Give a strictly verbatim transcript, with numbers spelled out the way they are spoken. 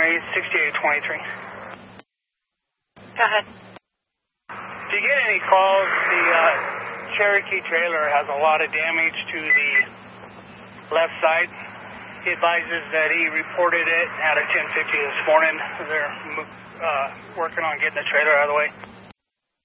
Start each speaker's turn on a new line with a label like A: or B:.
A: eight sixty-eight twenty-three.
B: Go ahead.
A: If you get any calls, the uh, Cherokee trailer has a lot of damage to the left side. He advises that he reported it at a ten fifty this morning. They're uh, working on getting the trailer out of the way.